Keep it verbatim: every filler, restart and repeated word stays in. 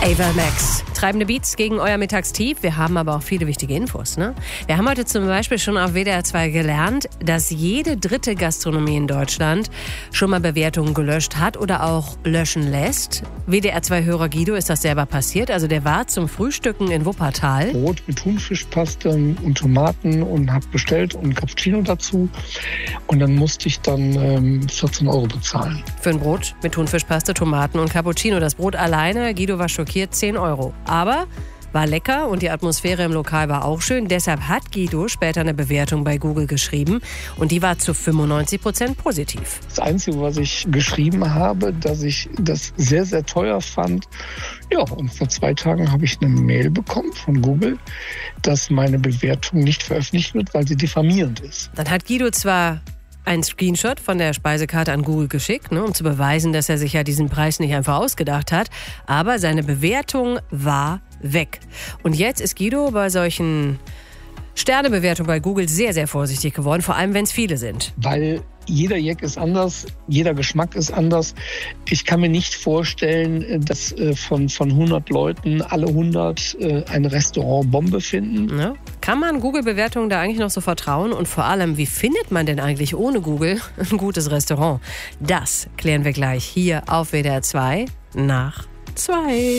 Ava Max. Treibende Beats gegen euer Mittagstief. Wir haben aber auch viele wichtige Infos. Ne? Wir haben heute zum Beispiel schon auf W D R zwei gelernt, dass jede dritte Gastronomie in Deutschland schon mal Bewertungen gelöscht hat oder auch löschen lässt. W D R zwei-Hörer Guido ist das selber passiert. Also der war zum Frühstücken in Wuppertal. Brot mit Thunfischpaste und Tomaten und habe bestellt und ein Cappuccino dazu. Und dann musste ich dann ähm, vierzehn Euro bezahlen. Für ein Brot mit Thunfischpaste, Tomaten und Cappuccino. Das Brot alleine, Guido war schockiert, zehn Euro. Aber war lecker und die Atmosphäre im Lokal war auch schön. Deshalb hat Guido später eine Bewertung bei Google geschrieben und die war zu fünfundneunzig Prozent positiv. Das Einzige, was ich geschrieben habe, dass ich das sehr, sehr teuer fand. Ja, und vor zwei Tagen habe ich eine Mail bekommen von Google, dass meine Bewertung nicht veröffentlicht wird, weil sie diffamierend ist. Dann hat Guido zwar ein Screenshot von der Speisekarte an Google geschickt, ne, um zu beweisen, dass er sich ja diesen Preis nicht einfach ausgedacht hat. Aber seine Bewertung war weg. Und jetzt ist Guido bei solchen Sternebewertungen bei Google sehr, sehr vorsichtig geworden, vor allem wenn es viele sind. Weil jeder Jack ist anders, jeder Geschmack ist anders. Ich kann mir nicht vorstellen, dass von, von hundert Leuten alle hundert ein Restaurant Bombe finden. Ja. Kann man Google-Bewertungen da eigentlich noch so vertrauen? Und vor allem, wie findet man denn eigentlich ohne Google ein gutes Restaurant? Das klären wir gleich hier auf W D R zwei nach zwei.